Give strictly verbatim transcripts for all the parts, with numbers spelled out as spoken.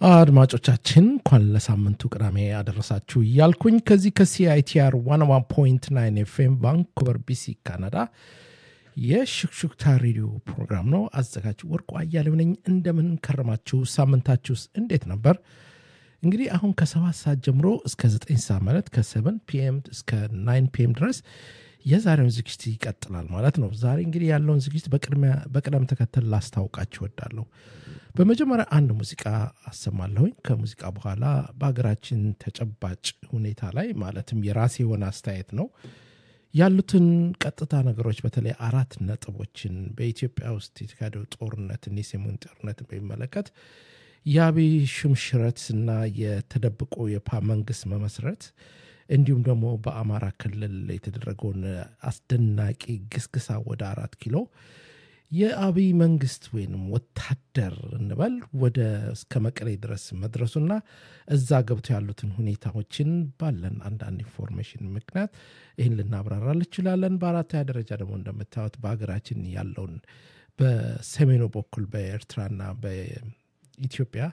አድማጮቻችን እንኳን ለሳምንቱ ቅዳሜ ያደረሳችሁ እያልኩኝ ከዚህ ከሲአይቲአር መቶ አንድ ነጥብ ዘጠኝ ኤፍኤም ቫንኩቨር ቢሲ ካናዳ የሽክሹክታ ሬዲዮ ፕሮግራም ነው። አዘጋጅ ወርቁ አያሌው ነኝ። እንደምን ከረማችሁ? ሳምንታችሁስ እንዴት ነበር? እንግዲህ አሁን ከሰባት ሰዓት ጀምሮ እስከ ዘጠኝ ሰዓት ማለት ከሰቨን ፒኤም እስከ ናይን ፒኤም ድረስ የዛሬውን ዝግጅት ይቀጥላል ማለት ነው። ዛሬ እንግዲህ ያለውን ዝግጅት በቅድሚያ በቅደም ተከተል ላስታውቃችሁ እወዳለሁ። በመጀመሪያ አንድ ሙዚቃ አሰማለሁኝ። ከሙዚቃ በኋላ በሀገራችን ተጨባጭ ሁኔታ ላይ ማለትም የራሴ የሆነ አስተያየት ነው ያሉትን ቀጥታ ነገሮች በተለይ አራት ነጥቦችን በኢትዮጵያ ውስጥ የተካሄደው ጦርነትን የሰሜን ጦርነትን በሚመለከት የአብይ ሽምሽረትና የተደብቆ የፓ መንግስት መመስረት እንዲሁም ደግሞ በአማራ ክልል የተደረገውን አስደናቂ ግስግሳ ወደ አራት ኪሎ የአብይ መንግስት ወይንም ወታደር እንበል ወደ እስከ መቀሌ ድረስ መድረሱና እዛ ገብተው ያሉትን ሁኔታዎችን ባለን አንዳንድ ኢንፎርሜሽን ምክንያት ይህን ልናብራራ እንችላለን። በአራተኛ ደረጃ ደግሞ እንደምታዩት በሀገራችን ያለውን በሰሜኑ በኩል በኤርትራና በኢትዮጵያ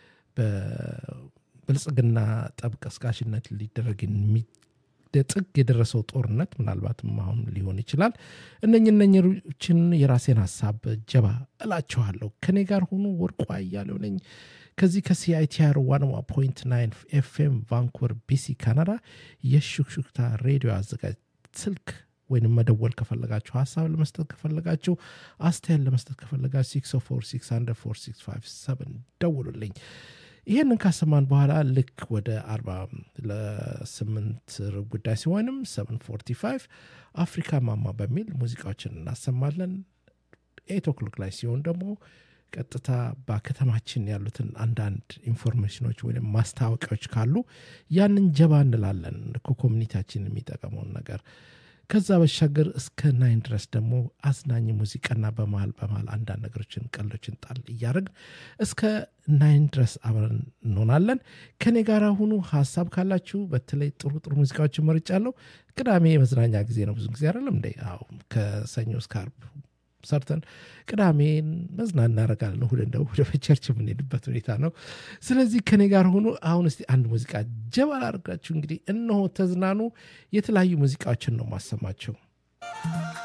በብልጽግና ጠብ ቀስቃሽነት ሊደረግ ጥግ የደረሰው ጦርነት ምናልባትም አሁን ሊሆን ይችላል። እነኚህ እነኚህችን የራሴን ሐሳብ ጀባ እላችኋለሁ። ከኔ ጋር ሆኑ። ወርቁ አያሌው ነኝ ከዚህ ከሲአይቲአር መቶ አንድ ነጥብ ዘጠኝ ኤፍኤም ቫንኩቨር ቢሲ ካናዳ የሽክሹክታ ሬዲዮ አዘጋጅ። ስልክ ወይንም መደወል ከፈለጋችሁ ሐሳብ ለመስጠት ከፈለጋችሁ አስተያየት ለመስጠት ከፈለጋችሁ ሲክስ ኦ ፎር ሲክስ ዜሮ ዜሮ ፎር ሲክስ ፋይቭ ሰቨን ደውሉልኝ። ይሄንን ካሰማን በኋላ ልክ ወደ አርባ ለስምንት ጉዳይ ሲሆንም ሰቨን ፎርቲ ፋይቭ አፍሪካ ማማ በሚል ሙዚቃዎችን እናሰማለን። ኤይት ኦክሎክ ላይ ሲሆን ደግሞ ቀጥታ በከተማችን ያሉትን አንዳንድ ኢንፎርሜሽኖች ወይም ማስታወቂያዎች ካሉ ያንን ጀባ እንላለን ኮሚኒቲያችን የሚጠቀመውን ነገር። ከዛ በሻገር እስከ ናይን ድረስ ደግሞ አዝናኝ ሙዚቃና በመሃል በመሃል አንዳንድ ነገሮችን ቀልዶችን ጣል እያደረግን እስከ ናይን ድረስ አብረን እንሆናለን። ከኔ ጋር ሁኑ። ሐሳብ ካላችሁ በተለይ ጥሩ ጥሩ ሙዚቃዎችን መርጫለሁ። ቅዳሜ የመዝናኛ ጊዜ ነው ብዙ ጊዜ አይደለም እንዴ? አዎ ከሰኞ እስከ ዓርብ ሰርተን ቅዳሜን መዝናና እናደርጋለን። እሁድ እንደው ወደ ቸርች የምንሄድበት ሁኔታ ነው። ስለዚህ ከኔ ጋር ሆኖ አሁን እስቲ አንድ ሙዚቃ ጀባል አድርጋችሁ እንግዲህ እነሆ ተዝናኑ። የተለያዩ ሙዚቃዎችን ነው ማሰማቸው።